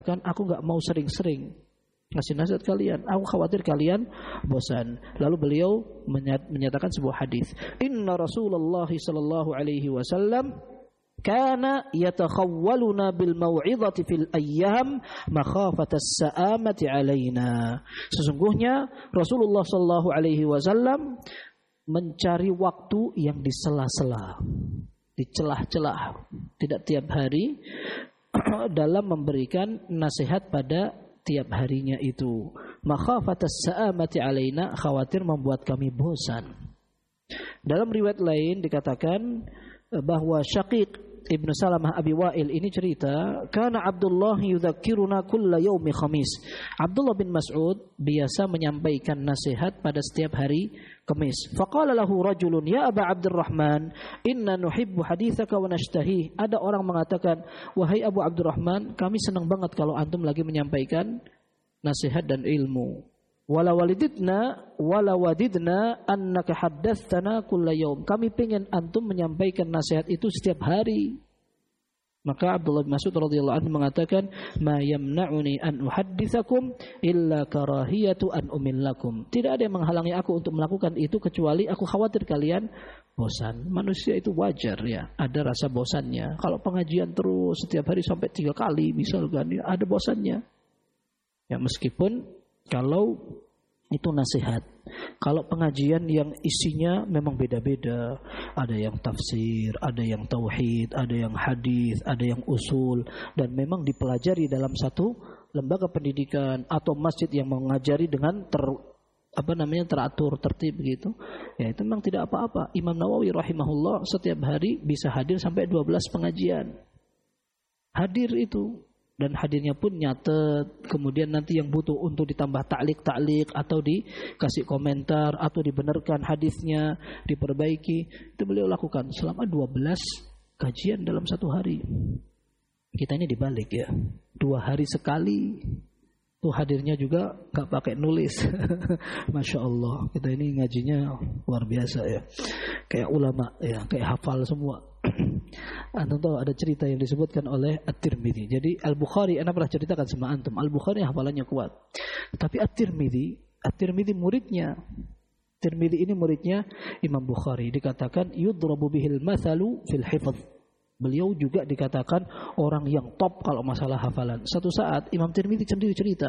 kan aku enggak mau sering-sering ngasih nasihat kalian, aku khawatir kalian bosan. Lalu beliau menyatakan sebuah hadis, inna Rasulullah sallallahu alaihi wasallam kana yatakhawwaluna bil mau'izati fil ayyam makhafata as-sa'amati alaina. Sesungguhnya Rasulullah sallallahu alaihi wasallam mencari waktu yang di sela-sela, di celah-celah, tidak tiap hari, dalam memberikan nasihat pada tiap harinya itu. Makhafatas sa'amati alaina, khawatir membuat kami bosan. Dalam riwayat lain dikatakan bahwa Syaqiq Ibn Salamah Abi Wa'il ini cerita, kana Abdullah yudzakkiruna kulla yaumi khamis. Abdullah bin Mas'ud biasa menyampaikan nasihat pada setiap hari Kamis. Faqala lahu rajulun, ya Aba Abdurrahman, inna nuhibbu haditsaka wa nashtahi. Ada orang mengatakan, wahai Abu Abdurrahman, kami senang banget kalau antum lagi menyampaikan nasihat dan ilmu. Wala wadidna annaka haddatstana kulla yaum. Kami pengen antum menyampaikan nasihat itu setiap hari. Maka Abdullah bin Mas'ud radhiyallahu anhu mengatakan, ma yamna'uni an uhadditsakum illa karahiyatu an umillakum. Tidak ada yang menghalangi aku untuk melakukan itu kecuali aku khawatir kalian bosan. Manusia itu wajar ya, ada rasa bosannya. Kalau pengajian terus setiap hari sampai 3 kali misalkan, ya, ada bosannya. Ya, meskipun kalau itu nasihat. Kalau pengajian yang isinya memang beda-beda, ada yang tafsir, ada yang tauhid, ada yang hadis, ada yang usul, dan memang dipelajari dalam satu lembaga pendidikan atau masjid yang mengajari dengan teratur, tertib begitu. Ya, itu memang tidak apa-apa. Imam Nawawi rahimahullah setiap hari bisa hadir sampai 12 pengajian. Hadir itu. Dan hadirnya pun nyatet, kemudian nanti yang butuh untuk ditambah ta'liq atau dikasih komentar atau dibenarkan hadisnya, diperbaiki, itu beliau lakukan selama 12 kajian dalam satu hari. Kita ini dibalik ya, 2 hari sekali. Tuh hadirnya juga gak pakai nulis. Masya Allah, kita ini ngajinya luar biasa ya, kayak ulama ya, kayak hafal semua. Antum tahu ada cerita yang disebutkan oleh At-Tirmidzi. Jadi Al-Bukhari, ana pernah ceritakan sama antum, Al-Bukhari hafalannya kuat. Tapi At-Tirmidzi muridnya. Tirmidzi ini muridnya Imam Bukhari, dikatakan yudrabu bihil mathalu fil hifdz. Beliau juga dikatakan orang yang top kalau masalah hafalan. Satu saat Imam Tirmidzi sendiri cerita,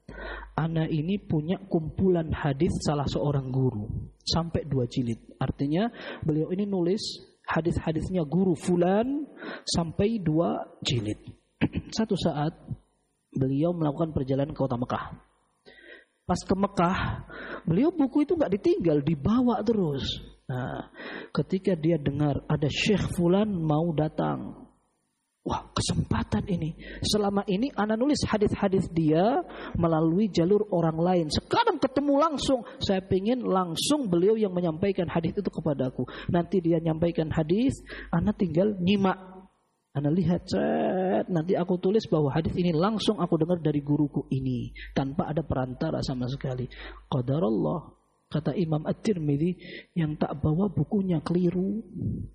ana ini punya kumpulan hadis salah seorang guru sampai 2 jilid. Artinya beliau ini nulis hadis-hadisnya guru fulan sampai 2 jilid. Satu saat beliau melakukan perjalanan ke kota Mekah. Pas ke Mekah, beliau buku itu enggak ditinggal, dibawa terus. Nah, ketika dia dengar ada Syekh fulan mau datang, wah, kesempatan ini. Selama ini ana nulis hadis-hadis dia melalui jalur orang lain. Sekarang ketemu langsung. Saya pengen langsung beliau yang menyampaikan hadis itu kepadaku. Nanti dia nyampaikan hadis, ana tinggal nyimak. Ana lihat, nanti aku tulis bahwa hadis ini langsung aku dengar dari guruku ini, tanpa ada perantara sama sekali. Qadarullah, kata Imam At-Tirmidzi, yang tak bawa bukunya keliru.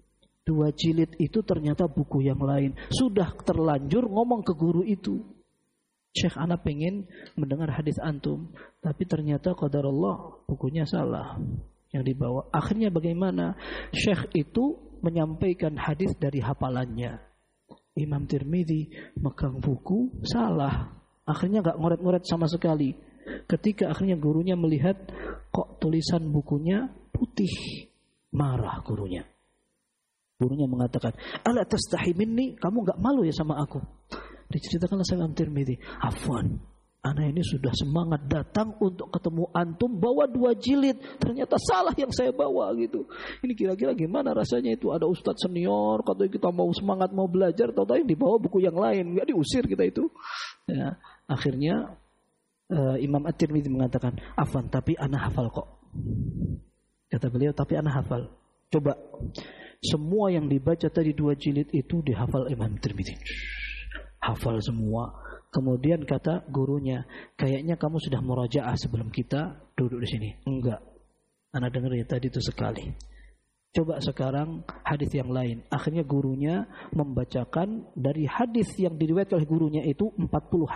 2 jilid itu ternyata buku yang lain. Sudah terlanjur ngomong ke guru itu, Syekh ana pengen mendengar hadis antum, tapi ternyata qadarullah bukunya salah yang dibawa. Akhirnya bagaimana? Syekh itu menyampaikan hadis dari hafalannya. Imam Tirmidzi megang buku salah. Akhirnya enggak ngoret-ngoret sama sekali. Ketika akhirnya gurunya melihat kok tulisan bukunya putih, marah gurunya. Gurunya mengatakan, ala tastahi minni, kamu enggak malu ya sama aku? Diceritakanlah sama Imam Tirmidzi, afwan, ana ini sudah semangat datang untuk ketemu antum, bawa 2 jilid, ternyata salah yang saya bawa gitu. Ini kira-kira gimana rasanya itu? Ada ustadz senior, katanya kita mau semangat mau belajar, tahu-tahu yang dibawa buku yang lain, enggak diusir kita itu. Ya, akhirnya Imam At-Tirmidzi mengatakan, afwan, tapi ana hafal kok. Kata beliau, tapi ana hafal. Coba semua yang dibaca tadi 2 jilid itu dihafal Imam Tirmidzi. Hafal semua. Kemudian kata gurunya, kayaknya kamu sudah murajaah sebelum kita duduk di sini. Enggak. Ana dengar ya tadi itu sekali. Coba sekarang hadis yang lain. Akhirnya gurunya membacakan dari hadis yang diriwayatkan oleh gurunya itu 40